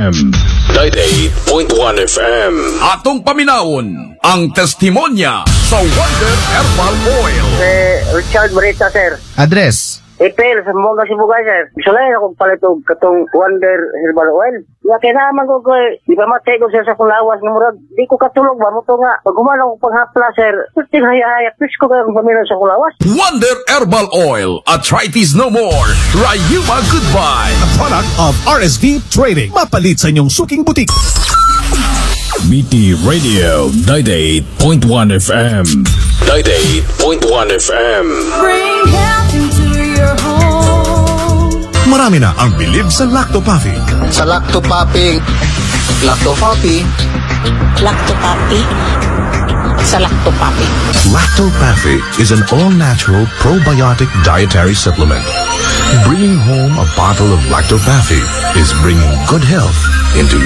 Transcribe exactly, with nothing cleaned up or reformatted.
M. ninety-eight point one F M. Atong paminawon ang testimonya sa Wonder Herbal Oil. Eh, Richard Marita, sir. Address? April, sa mga Sibugay, sir. Gusto lang akong palitog katong Wonder Herbal Oil. Nga kailangan ko ko, di ba matay ko sir sa kulawas ng murag. Di ko katulog ba mo to nga. Pag humana ko paghapla, sir. Puting haya-haya. Please ko kayong pamilya sa kulawas. Wonder Herbal Oil. Arthritis no more. Rayuma goodbye. A product of R S V Trading. Mapalit sa inyong suking butik. B T Radio ninety-eight point one F M. ninety-eight point one F M. Bring health into your home. Marami na ang bilib sa Lactopapi. Sa Lactopapi, Lactopapi, Lactopapi, sa Lactopapi. Lactopapi is an all-natural probiotic dietary supplement. Bringing home a bottle of Lactopapi is bringing good health into